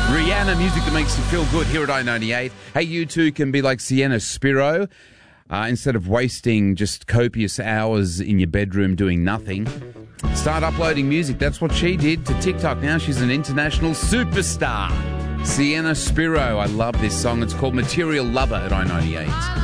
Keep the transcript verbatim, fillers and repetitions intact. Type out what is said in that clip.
Rihanna, music that makes you feel good here at I ninety-eight. Hey, you too can be like Sienna Spiro. Uh, instead of wasting just copious hours in your bedroom doing nothing, start uploading music. That's what she did to TikTok. Now she's an international superstar. Sienna Spiro. I love this song. It's called Material Lover at I ninety-eight.